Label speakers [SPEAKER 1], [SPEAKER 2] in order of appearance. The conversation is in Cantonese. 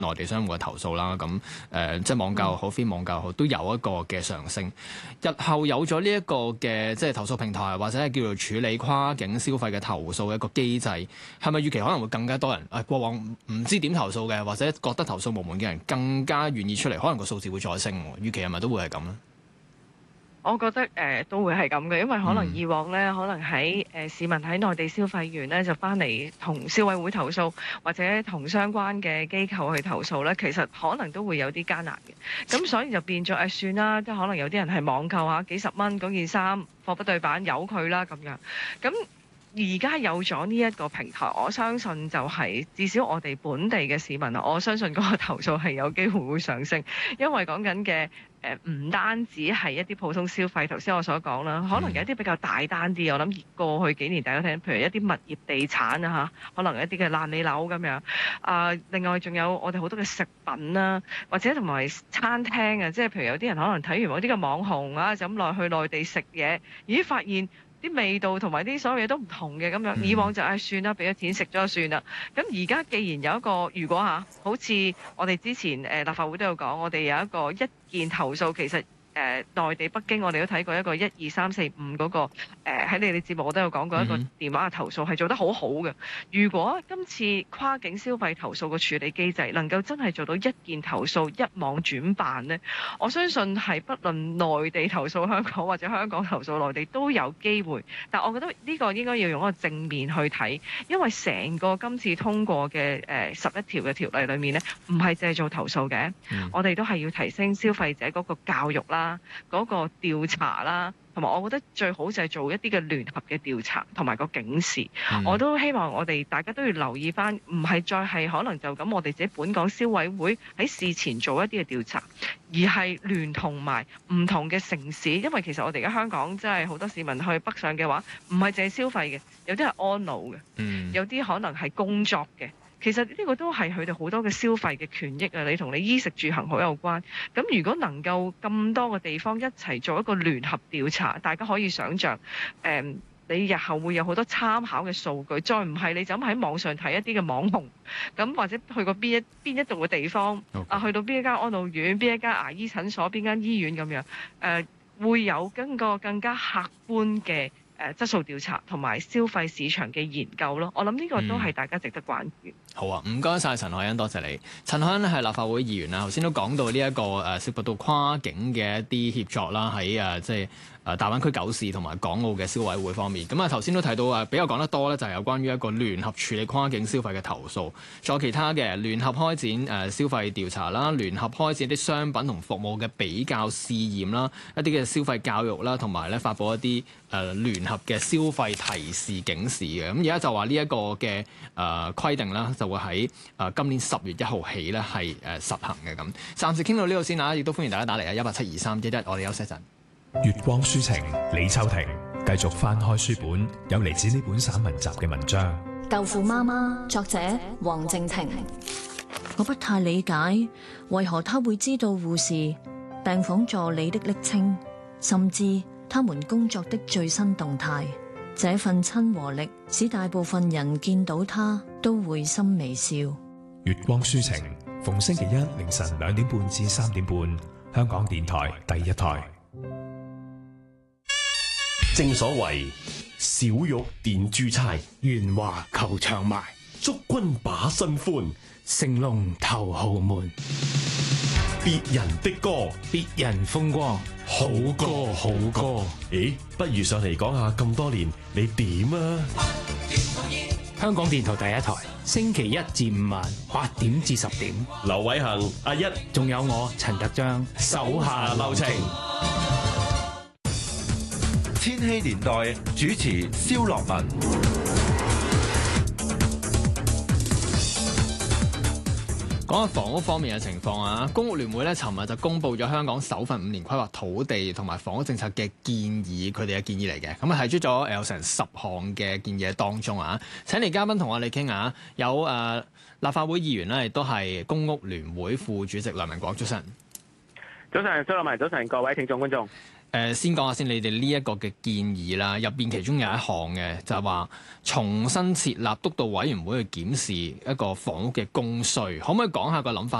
[SPEAKER 1] 內地商戶嘅投訴啦。咁即係網購好，非網購好，都有一個嘅上升。日後有咗呢一個嘅即係投訴平台，或者係叫做處理跨境消費嘅投訴嘅一個機制，係咪預期可能會更加多人過往唔知點投訴嘅，或者覺得投訴無門嘅人更加願意出嚟，可能個數字會再升？預期係咪都會係咁咧？
[SPEAKER 2] 我覺得都會係咁嘅，因為可能以往咧，可能喺市民喺內地消費完咧，就翻嚟同消委會投訴，或者同相關嘅機構去投訴咧，其實可能都會有啲艱難嘅。咁所以就變咗算啦，即係可能有啲人係網購下幾十蚊嗰件衫，貨不對版，由佢啦咁樣。咁而家有咗呢一個平台，我相信就係至少我哋本地嘅市民啊，我相信嗰個投訴係有機會會上升，因為講緊嘅唔單止係一啲普通消費，頭先我所講啦，可能有一啲比較大單啲，我諗過去幾年大家聽，譬如一啲物業地產啊嚇，可能一啲嘅爛尾樓咁樣。另外仲有我哋好多嘅食品啦，或者同埋餐廳啊，即係譬如有啲人可能睇完嗰啲嘅網紅啊，就咁落去內地食嘢，咦發現啲味道同埋啲所有嘢都唔同嘅咁樣，以往就算啦，俾咗錢食咗就算啦。咁而家既然有一個，如果好似我哋之前立法會都有講，我哋有一個一件投訴，其實內地北京我哋都睇過一個12345嗰個喺你哋節目我都有講過一個電話嘅投訴係做得好好嘅。如果今次跨境消費投訴嘅處理機制能夠真係做到一件投訴一網轉辦呢，我相信係不論內地投訴香港或者香港投訴內地都有機會。但我覺得呢個應該要用一個正面去睇，因為成個今次通過嘅11條嘅條例裏面呢，唔係淨係做投訴嘅，我哋都係要提升消費者嗰個教育啦。嗰個調查啦，同埋我覺得最好就係做一啲嘅聯合嘅調查同埋個警示。我都希望我哋大家都要留意翻，唔係再係可能就咁我哋自己本港消委會喺事前做一啲嘅調查，而係聯同埋唔同嘅城市。因為其實我哋而家香港真係好多市民去北上嘅話，唔係淨係消費嘅，有啲係安老嘅，有啲可能係工作嘅。其實呢個都係佢哋好多嘅消費嘅權益啊！你同你衣食住行好有關。咁如果能夠咁多個地方一齊做一個聯合調查，大家可以想像，你日後會有好多參考嘅數據。再唔係你就咁喺網上睇一啲嘅網紅，咁或者去過邊一度嘅地方，去到邊一間安老院、邊一間牙醫診所、邊間醫院咁樣，會有更加客觀嘅質素調查同埋消費市場嘅研究咯，我諗呢個都係大家值得關注。
[SPEAKER 1] 好啊，唔該晒陳凱欣，多謝你。陳凱欣咧係立法會議員啦，頭先都講到呢一個涉及到跨境嘅一啲協作啦，喺即係大灣區九市同埋港澳嘅消委會方面。咁啊頭先都提到比較講得多咧，就係有關於一個聯合處理跨境消費嘅投訴，仲有其他嘅聯合開展消費調查啦，聯合開展啲商品同服務嘅比較試驗啦，一啲嘅消費教育啦，同埋咧發佈一啲聯合嘅消費提示警示嘅。咁而家就話呢一個嘅規定啦，就會喺今年10月1號起咧係實行嘅咁。暫時傾到呢度先啦，亦都歡迎大家打嚟1872311，我哋休息一陣。
[SPEAKER 3] 月光書情，李秋婷繼續翻開書本，有嚟自呢本散文集嘅文章。
[SPEAKER 4] 豆腐媽媽，作者黃靜婷。
[SPEAKER 5] 我不太理解為何他會知道護士、病房助理的昵稱，甚至他們工作的最新動態。這份親和力使大部分人見到他都會心微笑。
[SPEAKER 3] 月光書情，逢星期一凌晨2點半至3點半，香港電台第一台。
[SPEAKER 6] 正所謂小玉電珠釵，
[SPEAKER 7] 圓華求長埋，
[SPEAKER 6] 祝君把新歡，
[SPEAKER 7] 成龍頭豪門。
[SPEAKER 6] 別人的歌，
[SPEAKER 7] 別人風光，好歌好歌。
[SPEAKER 6] 咦，不如上嚟講下咁多年你點啊？
[SPEAKER 7] 香港電台第一台，星期1至5晚8點至10點。
[SPEAKER 6] 劉偉恒、阿一，
[SPEAKER 7] 仲有我陳德章，手下留情。
[SPEAKER 8] 千禧年代主持蕭樂文。
[SPEAKER 1] 講下房屋方面嘅情況啊，公屋聯會咧，尋日就公布咗香港首份5年規劃土地同埋房屋政策嘅建議，佢哋嘅建議嚟嘅，咁啊提出咗有成10項嘅建議喺當中啊。請嚟嘉賓同我哋傾下，有立法會議員咧，亦都係公屋聯會副主席梁文廣，早晨。
[SPEAKER 9] 早晨，蘇立文，早晨，各位聽眾觀眾。
[SPEAKER 1] 先講下先，你哋呢一個嘅建議啦，入邊其中有一項嘅就係話重新設立督導委員會去檢視一個房屋嘅供需，可唔可以講下個諗法？